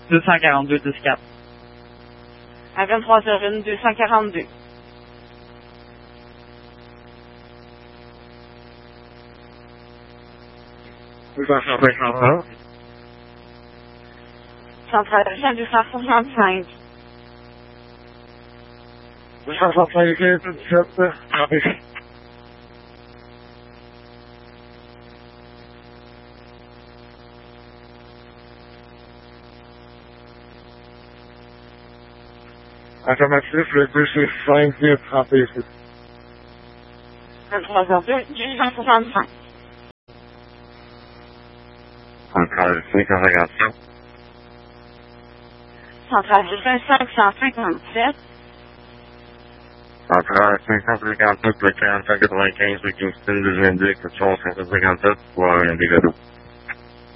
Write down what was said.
242 10-4. À 23h01, 242. Centrale Régionale 265. 265, copy. Affirmatif, le 265, copy. 23h02, 265. Centrale 557. Centrale Régionale 557. Centrale 557, le 4595, le Kingston 2 indique, 557, pour un dégât d'eau.